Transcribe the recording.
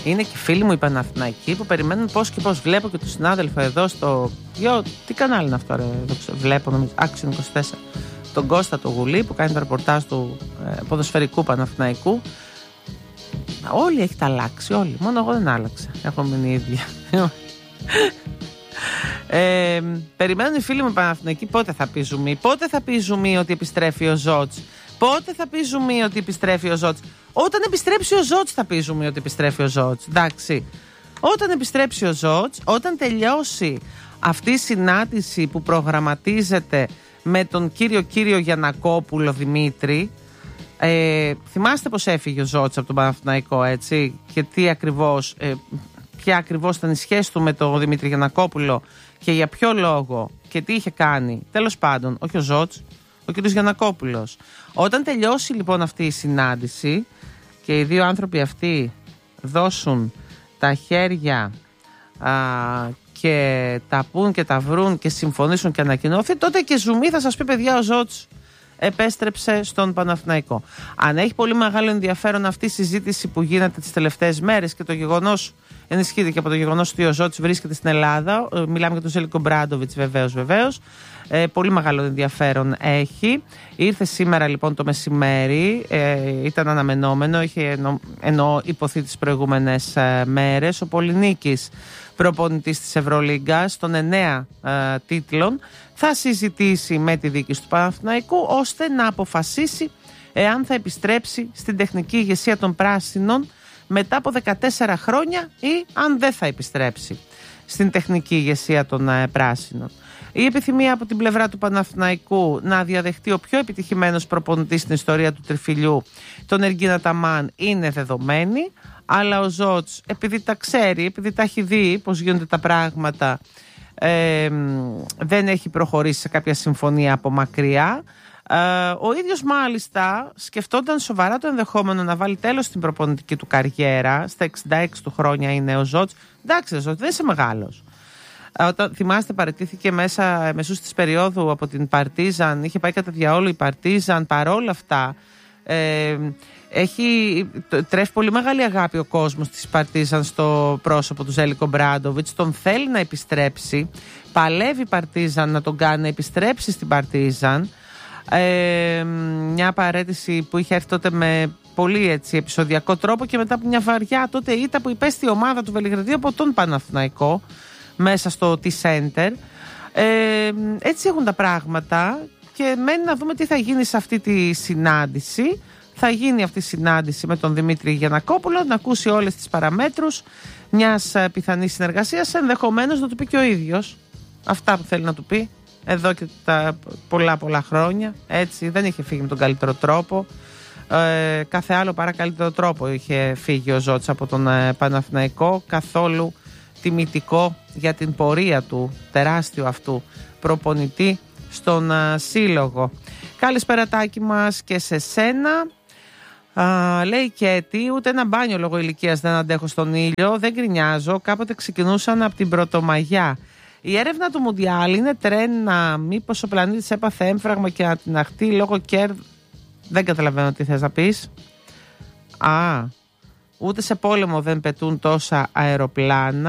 είναι και φίλοι μου οι Παναθηναϊκοί που περιμένουν πώς και πώς. Βλέπω και τον συνάδελφο εδώ στο. Τι κανάλι είναι αυτό, ρε? Βλέπω, νομίζω. Action 24. Τον Κώστα το Γουλή που κάνει το ρεπορτάζ του ποδοσφαιρικού Παναθηναϊκού. Όλοι έχετε αλλάξει, όλοι. Μόνο εγώ δεν άλλαξα. Έχω μείνει ίδια. Περιμένουν οι φίλοι μου Παναθηναϊκοί πότε θα πει ζουμί. Πότε θα πει ζουμί ότι επιστρέφει ο Ζότς. Πότε θα πει ζουμί ότι επιστρέφει ο Ζότς. Όταν επιστρέψει ο Ζότς θα πει ζουμί ότι επιστρέφει ο Ζότς. Εντάξει. Όταν επιστρέψει ο Ζότς, όταν τελειώσει αυτή η συνάντηση που προγραμματίζεται με τον κύριο Γιαννακόπουλο Δημήτρη. Θυμάστε πως έφυγε ο Ζότς από τον Παναθηναϊκό, έτσι, και τι ακριβώς, ποια ακριβώς ήταν η σχέση του με τον Δημήτρη Γιαννακόπουλο και για ποιο λόγο και τι είχε κάνει. Τέλος πάντων, όχι ο Ζότς, ο κύριος Γιαννακόπουλος. Όταν τελειώσει λοιπόν αυτή η συνάντηση και οι δύο άνθρωποι αυτοί δώσουν τα χέρια και τα πούν και τα βρουν και συμφωνήσουν και ανακοινώθει, τότε και ζουμί θα σας πει, παιδιά, ο Ζότς επέστρεψε στον Παναθηναϊκό. Αν έχει πολύ μεγάλο ενδιαφέρον αυτή η συζήτηση που γίνεται τις τελευταίες μέρες και το γεγονός ενισχύεται και από το γεγονός ότι ο Ζότς βρίσκεται στην Ελλάδα, μιλάμε για τον Ζέλικο Μπράντοβιτς βεβαίως, πολύ μεγάλο ενδιαφέρον έχει. Ήρθε σήμερα λοιπόν το μεσημέρι, ήταν αναμενόμενο, είχε υποθεί τις προηγούμενες μέρες. Ο Πολυνίκης, προπονητής της Ευρωλίγκας των 9 τίτλων, θα συζητήσει με τη διοίκηση του Παναθηναϊκού ώστε να αποφασίσει εάν θα επιστρέψει στην τεχνική ηγεσία των Πράσινων μετά από 14 χρόνια ή αν δεν θα επιστρέψει στην τεχνική ηγεσία των Πράσινων. Η επιθυμία από την πλευρά του Παναθηναϊκού να διαδεχτεί ο πιο επιτυχημένος προπονητής στην ιστορία του τριφυλιού, τον Εργκίν Αταμάν, είναι δεδομένη, αλλά ο Ζότς, επειδή τα ξέρει, επειδή τα έχει δει πώς γίνονται τα πράγματα, δεν έχει προχωρήσει σε κάποια συμφωνία από μακριά. Ο ίδιος μάλιστα σκεφτόταν σοβαρά το ενδεχόμενο να βάλει τέλος στην προπονητική του καριέρα. Στα 66 του χρόνια είναι ο Ζότς. Εντάξει, ο Ζότς δεν είσαι μεγάλος. Όταν θυμάστε, παραιτήθηκε μεσούς της περίοδου από την Παρτίζαν, είχε πάει κατά διαόλου η Παρτίζαν. Παρόλα αυτά τρέφει πολύ μεγάλη αγάπη ο κόσμος της Παρτίζαν στο πρόσωπο του Ζέλικο Μπράντοβιτς. Τον θέλει να επιστρέψει, παλεύει η Παρτίζαν να τον κάνει να επιστρέψει στην Παρτίζαν. Μια παραίτηση που είχε έρθει τότε με πολύ έτσι επεισοδιακό τρόπο και μετά από μια βαριά τότε ήττα που υπέστη η ομάδα του Βελιγραδίου από τον Παναθηναϊκό μέσα στο T-Center. Έτσι έχουν τα πράγματα και μένει να δούμε τι θα γίνει σε αυτή τη συνάντηση. Θα γίνει αυτή η συνάντηση με τον Δημήτρη Γιαννακόπουλο, να ακούσει όλες τις παραμέτρους μιας πιθανής συνεργασίας, ενδεχομένως να του πει και ο ίδιος αυτά που θέλει να του πει εδώ και τα πολλά χρόνια. Έτσι, δεν είχε φύγει με τον καλύτερο τρόπο. Κάθε άλλο παρά καλύτερο τρόπο είχε φύγει ο Ζότς από τον Παναθηναϊκό. Καθόλου τιμητικό για την πορεία του τεράστιου αυτού προπονητή στον σύλλογο. Καλησπέρα Τάκη μας και σε σένα. Λέει Κέτη, ούτε ένα μπάνιο λόγω ηλικίας δεν αντέχω στον ήλιο, δεν γκρινιάζω, κάποτε ξεκινούσαν από την Πρωτομαγιά. Η έρευνα του Μουντιάλ είναι τρένα, μήπως ο πλανήτης έπαθε έμφραγμα και ατιναχτεί λόγω δεν καταλαβαίνω τι θες να πεις. Ούτε σε πόλεμο δεν πετούν τόσα αεροπλάνα.